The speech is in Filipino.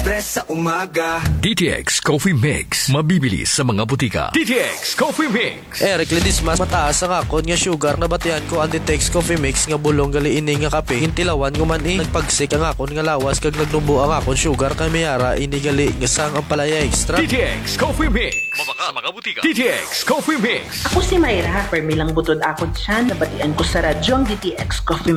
express sa umaga. DTX Coffee Mix. Mabibili sa mga butika. DTX Coffee Mix. Eric Ledis mas mataas ang akon nga sugar na batian ko ang DTX Coffee Mix nga bulong gali ini nga kape. Hintilawan ko man nagpagsik ang akon nga lawas kag nagdumbo ang akon sugar kay mayara ini gali nga sang ang palaya extra. DTX Coffee Mix. Mabaka sa mga butika. DTX Coffee Mix. Ako si Mayra, permilang butod akod siya, nabatian ko sa radyo ang DTX Coffee